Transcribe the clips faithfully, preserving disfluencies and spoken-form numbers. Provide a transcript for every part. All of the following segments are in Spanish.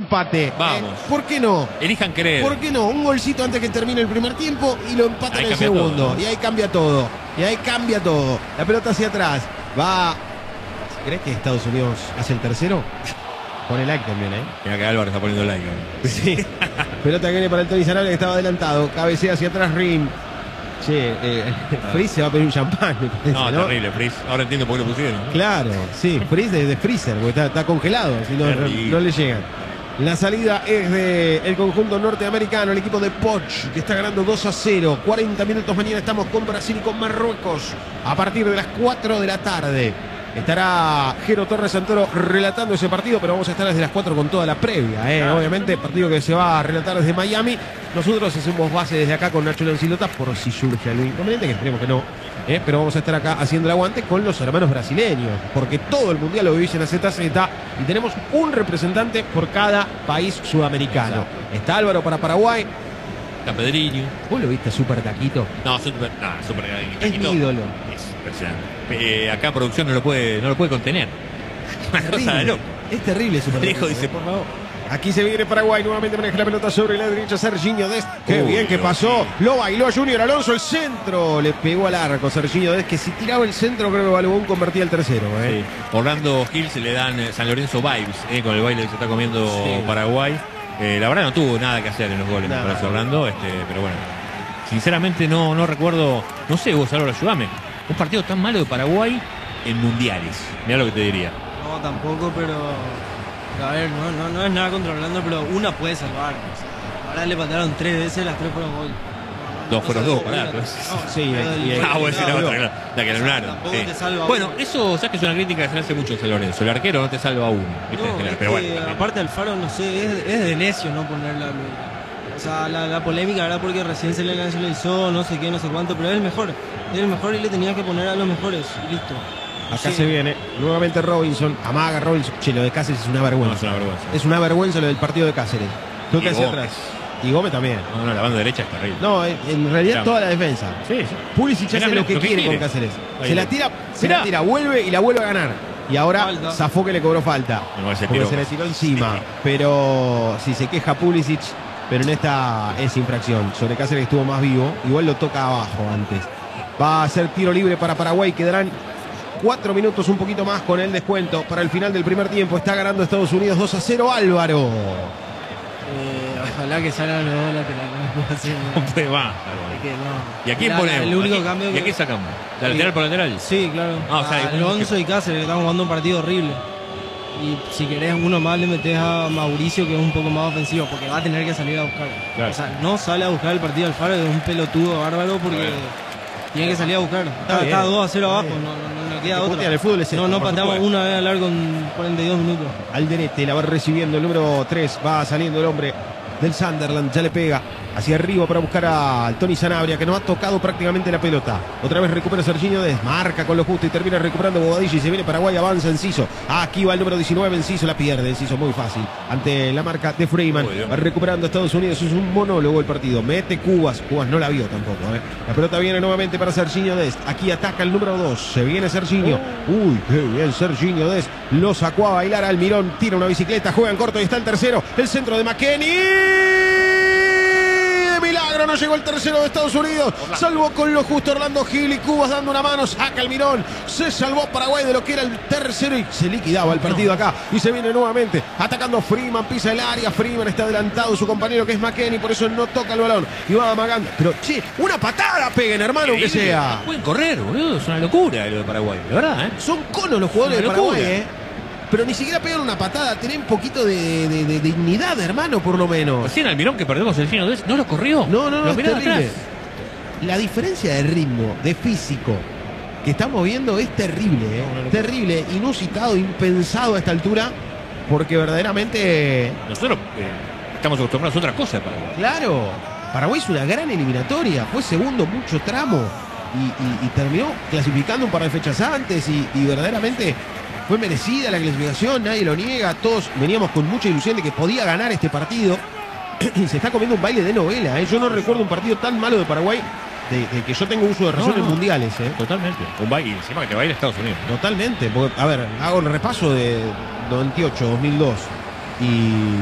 empate. Vamos. Eh, ¿Por qué no? Elijan creer. ¿Por qué no? Un golcito antes que termine el primer tiempo y lo empatan Ahí en el cambia segundo. todo, ¿no? Y ahí cambia todo. Y ahí cambia todo. La pelota hacia atrás. Va. ¿Crees que Estados Unidos hace el tercero? Pone like también, ¿eh? Mira que Álvaro está poniendo like. ¿no? Sí. Pelota que viene para el Tony Sanabria que estaba adelantado. Cabecea hacia atrás Rim. Che, eh, Freeze se va a pedir un champán, me parece, No, ¿no? terrible, Freeze. Ahora entiendo por qué lo pusieron. ¿no? Claro, sí, Freeze de, de freezer, porque está, está congelado, si no, no, no le llegan. La salida es de el conjunto norteamericano, el equipo de Poch, que está ganando dos a cero. cuarenta minutos mañana estamos con Brasil y con Marruecos. A partir de las cuatro de la tarde. Estará Jero Torres Santoro relatando ese partido, pero vamos a estar desde las cuatro con toda la previa, ¿eh? Obviamente, partido que se va a relatar desde Miami. Nosotros hacemos base desde acá con Nacho Lancilota por si surge algún inconveniente, que esperemos que no. ¿eh? Pero vamos a estar acá haciendo el aguante con los hermanos brasileños, porque todo el mundial lo vivís en la Z Z y tenemos un representante por cada país sudamericano. Está Álvaro para Paraguay. Está Pedrinho. ¿Vos lo viste súper taquito? No, súper. No, súper. Es mi ídolo. Es impresionante. Eh, acá producción no lo puede, no lo puede contener. Una cosa de loco. Es terrible súper Trejo taquito. dice, por favor. Aquí se viene Paraguay, nuevamente maneja la pelota sobre la derecha Serginho Dest. Qué Uy, bien que Dios, pasó. sí. Lo bailó Junior Alonso, el centro. Le pegó al arco Serginho Dest, que si tiraba el centro creo que Balbón convertía el tercero. ¿eh? Sí. Orlando Gil se le dan eh, San Lorenzo vibes eh, con el baile que se está comiendo Sí. Paraguay. Eh, la verdad no tuvo nada que hacer en los goles, Nada. me parece Orlando, este, pero bueno. Sinceramente no, no recuerdo, no sé, vos Álvaro, ayúdame. Un partido tan malo de Paraguay en mundiales. Mirá lo que te diría. No, tampoco, pero. A ver, no, no, no es nada contra Orlando, pero una puede salvar. Ahora le patearon tres veces, las tres fueron gol. Dos fueron No, dos, no, pará, no, pero- no, Sí, pero y- el- y- Ah, bueno, sí, la no, otra, claro, la que anularon. Tampoco sí. te salva Bueno, uno. eso, sabes que es una crítica que se le hace mucho a San Lorenzo. El arquero no te salva a uno, ¿viste? En No, general, es pero que, bueno. también. aparte Alfaro, no sé, es, es de necio no ponerla. O sea, la, la polémica era porque recién se le nacionalizó, no sé qué, no sé cuánto, pero es el mejor. Es el mejor y le tenía que poner a los mejores. Y listo. Acá Sí. se viene nuevamente Robinson. Amaga Robinson. Che, lo de Cáceres es una No, vergüenza. es una vergüenza. Es una vergüenza lo del partido de Cáceres. Toca Y hacia Gómez. atrás. Y Gómez también. No, no, la banda derecha es terrible. No, en, en realidad Mirá. toda la defensa. Sí, sí. Pulisic Mirá, hace mirá, lo que quiere con Cáceres. Ahí Se la va. tira, se Mirá. la tira, vuelve y la vuelve a ganar. Y ahora Falta. zafó que le cobró falta. No, ese Porque tiró. se le tiró encima. Pero si se queja Pulisic, pero en esta es infracción. Sobre Cáceres estuvo más vivo. Igual lo toca abajo antes. Va a ser tiro libre para Paraguay. Quedarán cuatro minutos, un poquito más con el descuento para el final del primer tiempo. Está ganando Estados Unidos dos a cero. Álvaro. Eh, ojalá que salgan los dos laterales. No, así, no. No puede más. Es que no. ¿Y a quién La- ponemos? El único ¿A quién- cambio ¿Y que. a quién sacamos? ¿La lateral por lateral? Sí, claro. Ah, o sea, A hay unos Alonso que- y Cáceres, que están jugando un partido horrible. Y si querés uno más, le metés a Mauricio, que es un poco más ofensivo, porque va a tener que salir a buscar. Claro. O sea, no sale a buscar el partido Alfaro, es un pelotudo bárbaro, porque Bueno. tiene que salir a buscar. Está, bien, está dos a cero está abajo, bien. no, no, no, no queda Que otra. putean, el fútbol es no, esto, no por pateamos supuesto. una vez al largo en cuarenta y dos minutos. Alderete la va recibiendo el número tres. Va saliendo el hombre del Sunderland. Ya le pega hacia arriba para buscar al Tony Sanabria, que no ha tocado prácticamente la pelota. Otra vez recupera Serginho Dest. Marca con lo justo y termina recuperando Bobadilla. Y se viene Paraguay. Avanza Enciso. Aquí va el número diecinueve. Enciso la pierde. Enciso muy fácil. Ante la marca de Freeman. Uy, Dios. Va recuperando Estados Unidos. Es un monólogo el partido. Mete Cubas. Cubas no la vio tampoco. ¿eh? La pelota viene nuevamente para Serginho Dest. Aquí ataca el número dos. Se viene Serginho. Uy, qué bien Serginho Dest. Lo sacó a bailar Almirón. Tira una bicicleta. Juega en corto y está el tercero. El centro de McKennie. De milagro no llegó el tercero de Estados Unidos. Salvó con lo justo Orlando Gil y Cubas dando una mano. Saca Almirón. Se salvó Paraguay de lo que era el tercero y se liquidaba el partido acá. Y se viene nuevamente atacando Freeman. Pisa el área. Freeman está adelantado. Su compañero que es McKennie. Por eso no toca el balón. Y va amagando. Pero che, una patada peguen, hermano, que Increíble. sea. No pueden correr, boludo. Es una locura lo de Paraguay, de verdad, ¿eh? Son conos los jugadores de Una Paraguay, locura. ¿eh? Pero ni siquiera pegan una patada. Tienen un poquito de, de- de dignidad, hermano, por lo menos. Recién Almirón que perdemos el Gino Dest, no lo corrió. No, no, no, lo es miraba terrible. atrás. La diferencia de ritmo, de físico que estamos viendo es terrible, ¿eh? No, no, no. Terrible, inusitado, impensado a esta altura, porque verdaderamente, Nosotros eh, estamos acostumbrados a otra cosa de Paraguay. claro, Paraguay es una gran eliminatoria, fue segundo mucho tramo y, y- y terminó clasificando un par de fechas antes y, y verdaderamente fue merecida la clasificación, nadie lo niega, todos veníamos con mucha ilusión de que podía ganar este partido y se está comiendo un baile de novela, ¿eh? Yo no recuerdo un partido tan malo de Paraguay de, de que yo tengo uso de razón No, en no. mundiales, ¿eh? Totalmente. Un baile, y encima que te va a ir a Estados Unidos. Totalmente, porque, a ver, hago el repaso de noventa y ocho, dos mil dos y No.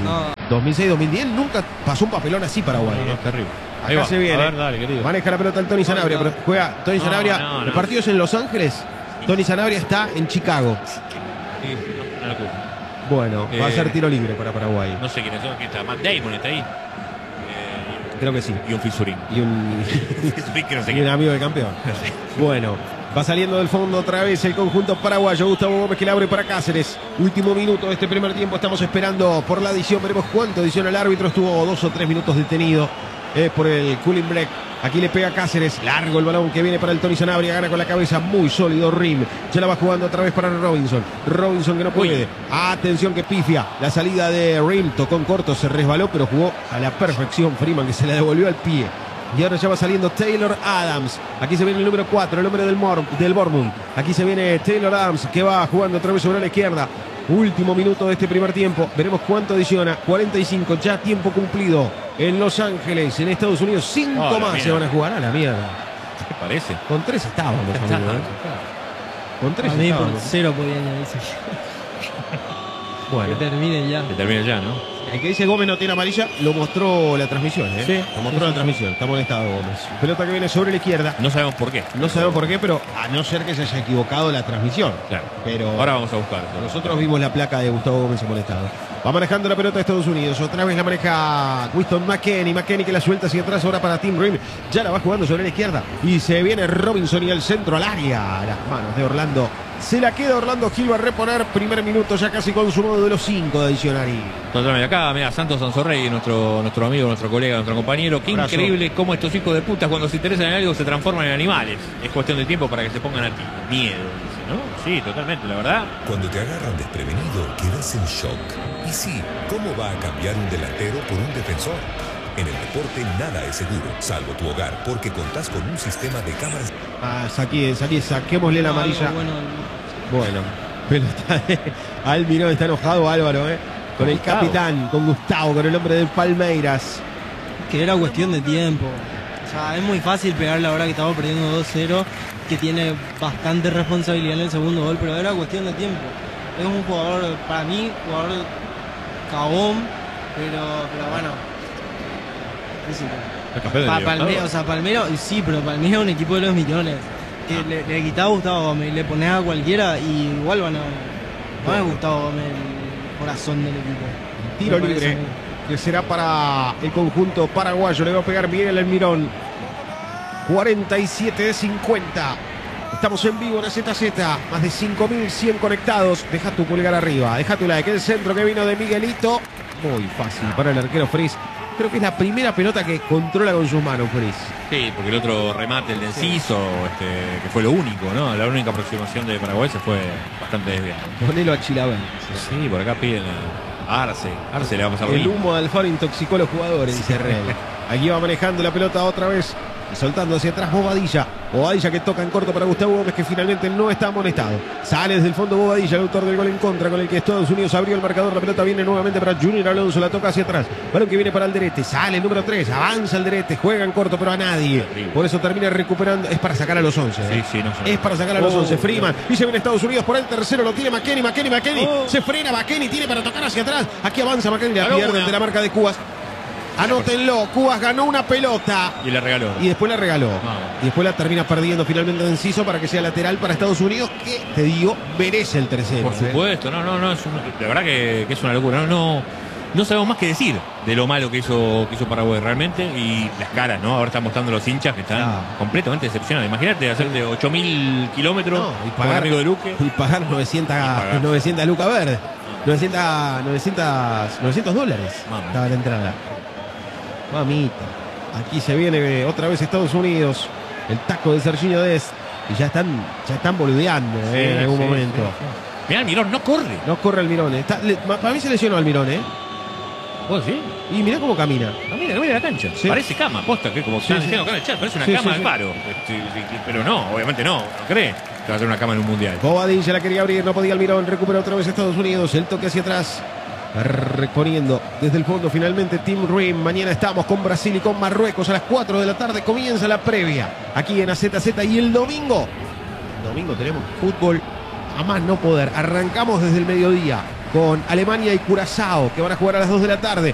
dos mil seis dos mil diez nunca pasó un papelón así Paraguay. No, no, ¿eh? terrible. Acá se viene. A ver, dale, querido. Maneja la pelota el Tony Sanabria, pero juega Tony No, Sanabria. no, no. El partido es en Los Ángeles. Tony Sanabria está en Chicago. Sí, no, una locura. Bueno, va a Eh, ser tiro libre para Paraguay. No sé quiénes son, quién está. Matt Damon está ahí. Eh, Creo que sí. y un Fisurín. Y un, Fisurín que no sé y quién. un amigo del campeón. Bueno, va saliendo del fondo otra vez el conjunto paraguayo. Gustavo Gómez que le abre para Cáceres. Último minuto de este primer tiempo. Estamos esperando por la adición. Veremos cuánto adiciona el árbitro. Estuvo dos o tres minutos detenido eh, por el cooling break. Aquí le pega Cáceres. Largo el balón que viene para el Tony Sanabria. Gana con la cabeza. Muy sólido Rim. Ya la va jugando otra vez para Robinson. Robinson que no puede. Uy. Atención que pifia. La salida de Rim. Tocó en corto. Se resbaló pero jugó a la perfección Freeman que se la devolvió al pie. Y ahora ya va saliendo Taylor Adams. Aquí se viene el número cuatro, el número del, Mor del Bournemouth. Aquí se viene Taylor Adams que va jugando otra vez sobre la izquierda. Último minuto de este primer tiempo. Veremos cuánto adiciona. cuarenta y cinco, ya tiempo cumplido en Los Ángeles, en Estados Unidos. Cinco Oh, más mierda. se van a jugar a la mierda. ¿Qué parece? Con tres estábamos, Está, amigo, ¿eh? Con tres A mí por estábamos. cero podían añadirse. Bueno, Que termine ya. Que termine ya, ¿no? el que dice Gómez no tiene amarilla, lo mostró la transmisión, ¿eh? Sí. Lo mostró la transmisión. Está molestado Gómez. Pelota que viene sobre la izquierda. No sabemos por qué. No sabemos por qué, pero a no ser que se haya equivocado la transmisión. Claro. Pero Ahora vamos a buscar. nosotros vimos la placa de Gustavo Gómez molestado. Va manejando la pelota de Estados Unidos. Otra vez la maneja Winston McKennie. McKennie que la suelta hacia atrás ahora para Tim Rim. Ya la va jugando sobre la izquierda. Y se viene Robinson y el centro al área. A las manos de Orlando. Se la queda Orlando Gil. Va a reponer. Primer minuto ya casi consumado de los cinco de adicional. Totalmente. Acá, mira, Santos Sansorrey, nuestro, nuestro amigo, nuestro colega, nuestro compañero. Qué Abrazo. increíble cómo estos hijos de puta, cuando se interesan en algo, se transforman en animales. Es cuestión de tiempo para que se pongan a ti. Miedo, dice, ¿no? Sí, totalmente, la verdad. Cuando te agarran desprevenido, quedas en shock. Y sí, ¿cómo va a cambiar un delantero por un defensor? En el deporte nada es seguro, salvo tu hogar, porque contás con un sistema de cámaras. Ah, saqué, saqué, saquémosle la No, algo amarilla. bueno, Bueno, pelota de Almirón. Está enojado Álvaro, ¿eh? Con el Gustavo. capitán, con Gustavo, con el hombre del Palmeiras. que era cuestión de tiempo. O sea, es muy fácil pegarle ahora que estamos perdiendo dos cero, que tiene bastante responsabilidad en el segundo gol, pero era cuestión de tiempo. Es un jugador, para mí, jugador cagón, pero, pero bueno. qué sé yo. El campeón de Pa- Libertadores. Palmeiras, o sea, Palmeiras, sí, pero Palmeiras es un equipo de los millones. Que le, le quitaba a Gustavo Gómez, le pones a cualquiera y igual van a. No es Gustavo Gómez el corazón del equipo. Tiro Me parece libre a mí. que será para el conjunto paraguayo. Le va a pegar Miguel Almirón. cuarenta y siete de cincuenta. Estamos en vivo en Z Z. Más de cinco mil cien conectados. Deja tu pulgar arriba. Deja tu like. El centro que vino de Miguelito. Muy fácil para el arquero Frizz. Creo que es la primera pelota que controla con sus manos Frizz. Sí, porque el otro remate, el de Enciso, este, que fue lo único, ¿no? La única aproximación de Paraguay se fue bastante desviada. Ponelo a Chilaver. Sí, por acá piden a Arce. Arce le va a pasar lo El mismo. humo de Alfaro intoxicó a los jugadores, dice Real. Aquí va manejando la pelota otra vez. Y soltando hacia atrás Bobadilla. Bobadilla que toca en corto para Gustavo Gómez, que finalmente no está amonestado. Sale desde el fondo Bobadilla, el autor del gol en contra, con el que Estados Unidos abrió el marcador. La pelota viene nuevamente para Junior Alonso, la toca hacia atrás. Balón que viene para Alderete. Sale el número tres, avanza Alderete, juega en corto, pero a nadie. Terrible. Por eso termina recuperando. Es para sacar a los once. Sí, ¿eh? sí, no sé. Es para sacar a los Oh, once. Freeman. no. Y se viene Estados Unidos por el tercero. Lo tiene McKennie, McKennie, McKennie. Oh. Se frena McKennie, tiene para tocar hacia atrás. Aquí avanza McKennie, la Ganó pierde una. de la marca de Cubas. Anótenlo, Cubas ganó una pelota. Y le regaló. Y después la regaló. Vamos. Y después la termina perdiendo finalmente de Enciso para que sea lateral para Estados Unidos, que te digo, merece el tercero. Por ¿eh? supuesto, no, no, no, es una- la verdad que, que es una locura. No, no, no sabemos más que decir de lo malo que hizo, que hizo Paraguay realmente. Y las caras, ¿no? Ahora están mostrando los hinchas que están Ah. completamente decepcionados. Imagínate hacerte ocho mil kilómetros No, y con pagar- amigo de Luque. Y pagar novecientas, pagar. novecientas lucas verdes. novecientas, novecientos, novecientos dólares. Vamos. Estaba la entrada. Mamita. Aquí se viene eh, otra vez Estados Unidos. El taco de Serginho Dest. Y ya están, ya están boludeando eh, Sí, en algún sí, momento. sí, sí. Mirá, Almirón no corre. No corre Almirón. eh. Está, le- ma- para mí se lesionó Almirón, ¿eh? ¿Vos sí? Y mirá cómo camina. Camina, camina la cancha. Sí. Parece cama, posta, que como Sí, están sí. diciendo acá en el chat, parece una Sí, cama sí, al sí. paro. Este, sí, sí, pero no, obviamente no, no cree que va a ser una cama en un mundial. Bobadilla la quería abrir, no podía Almirón, recupera otra vez Estados Unidos, el toque hacia atrás, reponiendo desde el fondo finalmente Team Rim. Mañana estamos con Brasil y con Marruecos a las cuatro de la tarde, comienza la previa aquí en A Z Z y el domingo, el domingo tenemos fútbol a más no poder, arrancamos desde el mediodía con Alemania y Curazao que van a jugar a las dos de la tarde.